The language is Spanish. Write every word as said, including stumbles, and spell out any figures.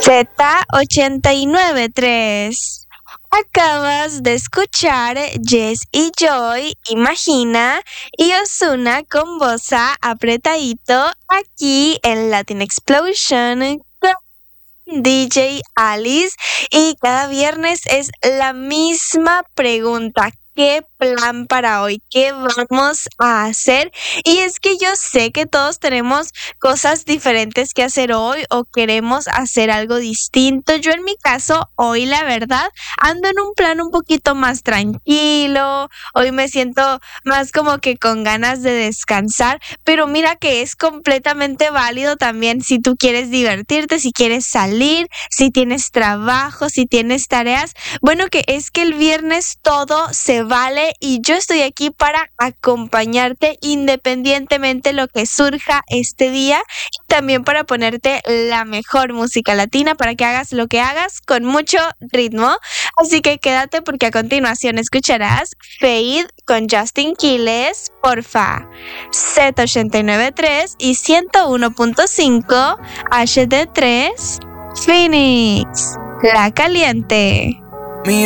Z ochenta y nueve punto tres. Acabas de escuchar Jess y Joy, Imagina, y Ozuna con Bossa apretadito aquí en Latin Explosion con D J Alice. Y cada viernes es la misma pregunta: ¿qué plan para hoy? ¿Qué vamos a hacer? Y es que yo sé que todos tenemos cosas diferentes que hacer hoy o queremos hacer algo distinto. Yo en mi caso, hoy la verdad, ando en un plan un poquito más tranquilo. Hoy me siento más como que con ganas de descansar, pero mira que es completamente válido también si tú quieres divertirte, si quieres salir, si tienes trabajo, si tienes tareas. Bueno, que es que el viernes todo se vale y yo estoy aquí para acompañarte independientemente lo que surja este día, y también para ponerte la mejor música latina para que hagas lo que hagas con mucho ritmo. Así que quédate porque a continuación escucharás Fade con Justin Quiles, porfa, Z ochenta y nueve punto tres y ciento uno punto cinco H D tres Phoenix, La Caliente.